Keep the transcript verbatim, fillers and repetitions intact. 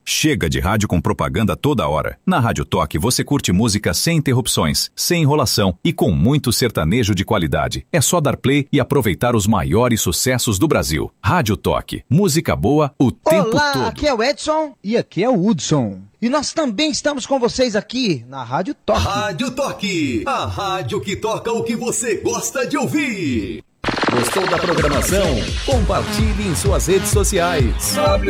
Chega de rádio com propaganda toda hora. Na Rádio Toque você curte música sem interrupções, sem enrolação e com muito sertanejo de qualidade. É só dar play e aproveitar os maiores sucessos do Brasil. Rádio Toque, música boa o tempo Olá, todo. aqui é o Edson e aqui é o Hudson. E nós também estamos com vocês aqui na Rádio Toque. Rádio Toque, a rádio que toca o que você gosta de ouvir. Gostou da programação? Compartilhe em suas redes sociais.